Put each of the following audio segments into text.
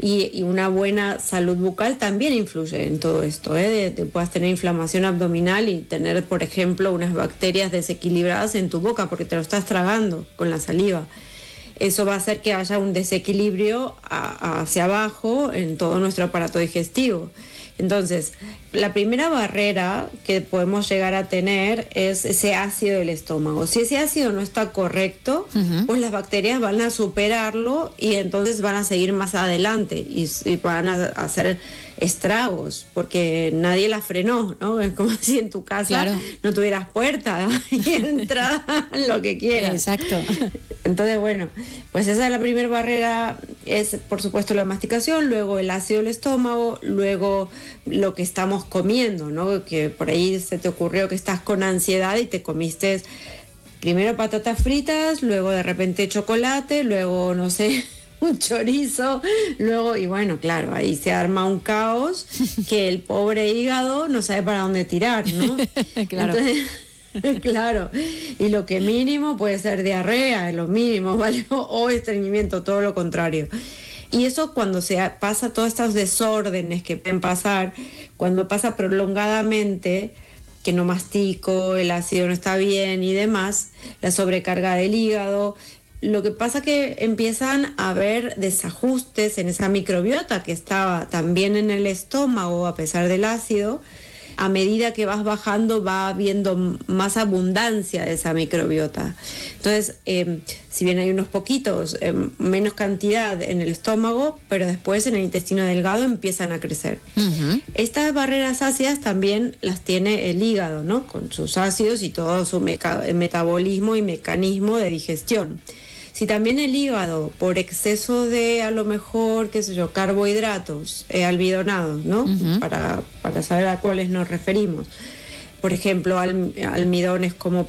Y una buena salud bucal también influye en todo esto, puedas tener inflamación abdominal y tener, por ejemplo, unas bacterias desequilibradas en tu boca porque te lo estás tragando con la saliva. Eso va a hacer que haya un desequilibrio hacia abajo en todo nuestro aparato digestivo. Entonces, la primera barrera que podemos llegar a tener es ese ácido del estómago. Si ese ácido no está correcto, pues las bacterias van a superarlo y entonces van a seguir más adelante y van a hacer estragos porque nadie las frenó, ¿no? Es como si en tu casa no tuvieras puerta y entra lo que quieras. Exacto. Entonces, bueno, pues esa es la primera barrera, es por supuesto la masticación, luego el ácido del estómago, luego lo que estamos comiendo, ¿no? Que por ahí se te ocurrió que estás con ansiedad y te comiste primero patatas fritas, luego de repente chocolate, luego, no sé, un chorizo, luego, y bueno, claro, ahí se arma un caos que el pobre hígado no sabe para dónde tirar, ¿no? Claro. Entonces, claro, y lo que mínimo puede ser diarrea, es lo mínimo, ¿vale? O estreñimiento, todo lo contrario. Y eso cuando se pasa todos estos desórdenes que pueden pasar, cuando pasa prolongadamente, que no mastico, el ácido no está bien y demás, la sobrecarga del hígado, lo que pasa que empiezan a haber desajustes en esa microbiota que estaba también en el estómago a pesar del ácido. A medida que vas bajando va habiendo más abundancia de esa microbiota. Entonces, si bien hay unos poquitos, menos cantidad en el estómago, pero después en el intestino delgado empiezan a crecer. Estas barreras ácidas también las tiene el hígado, ¿no? Con sus ácidos y todo su metabolismo y mecanismo de digestión. Si también el hígado, por exceso de, a lo mejor, qué sé yo, carbohidratos almidonados, ¿no? Para saber a cuáles nos referimos. Por ejemplo, almidones como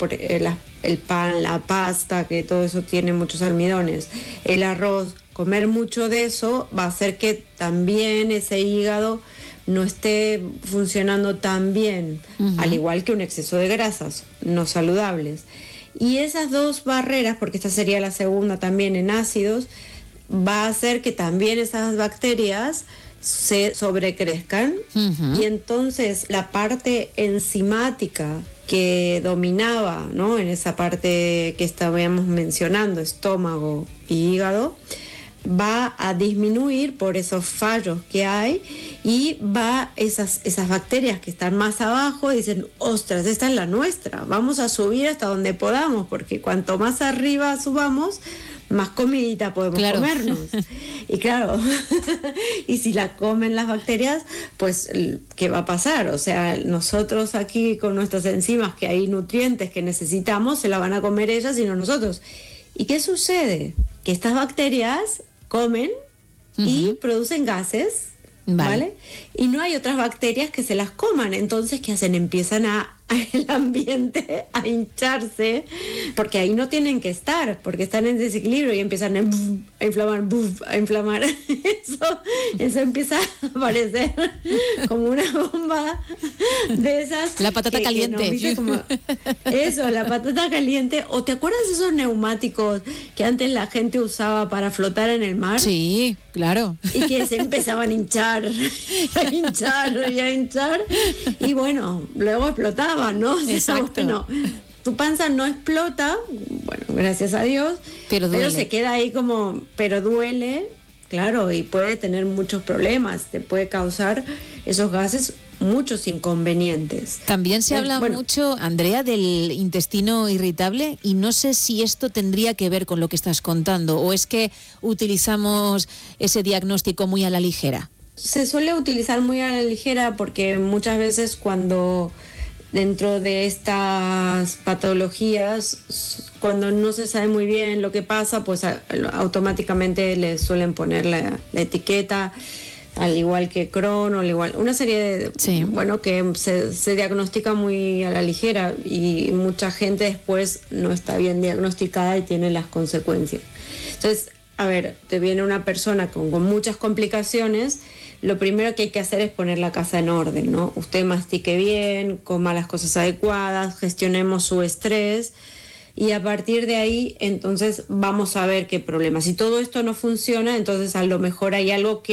el pan, la pasta, que todo eso tiene muchos almidones. El arroz, comer mucho de eso va a hacer que también ese hígado no esté funcionando tan bien, al igual que un exceso de grasas no saludables. Y esas dos barreras, porque esta sería la segunda también en ácidos, va a hacer que también esas bacterias se sobrecrezcan y entonces la parte enzimática que dominaba, ¿no? En esa parte que estábamos mencionando, estómago y hígado, va a disminuir por esos fallos que hay y esas bacterias que están más abajo dicen, ostras, esta es la nuestra, vamos a subir hasta donde podamos, porque cuanto más arriba subamos, más comidita podemos comernos. Y claro, y si la comen las bacterias, pues ¿qué va a pasar? O sea, nosotros aquí con nuestras enzimas, que hay nutrientes que necesitamos, se la van a comer ellas y no nosotros. ¿Y qué sucede? Que estas bacterias comen y producen gases, ¿vale? Y no hay otras bacterias que se las coman. Entonces, ¿qué hacen? Empiezan el ambiente a hincharse, porque ahí no tienen que estar, porque están en desequilibrio y empiezan a inflamar. Eso empieza a aparecer como una bomba de esas. La patata caliente. Eso, la patata caliente. ¿O te acuerdas de esos neumáticos que antes la gente usaba para flotar en el mar? Sí, claro. Y que se empezaban a hinchar, a hinchar, y bueno, luego explotaban, ¿no? Exacto. Bueno, tu panza no explota, bueno, gracias a Dios, pero se queda ahí pero duele, claro, y puede tener muchos problemas, te puede causar esos gases muchos inconvenientes. También se habla mucho, Andrea, del intestino irritable, y no sé si esto tendría que ver con lo que estás contando, o es que utilizamos ese diagnóstico muy a la ligera. Se suele utilizar muy a la ligera porque muchas veces cuando dentro de estas patologías, cuando no se sabe muy bien lo que pasa, pues automáticamente le suelen poner la etiqueta, al igual que Crohn, una serie de, que se diagnostica muy a la ligera y mucha gente después no está bien diagnosticada y tiene las consecuencias. Entonces, a ver, te viene una persona con muchas complicaciones, lo primero que hay que hacer es poner la casa en orden, ¿no? Usted mastique bien, coma las cosas adecuadas, gestionemos su estrés y a partir de ahí entonces vamos a ver qué problema. Si todo esto no funciona, entonces a lo mejor hay algo que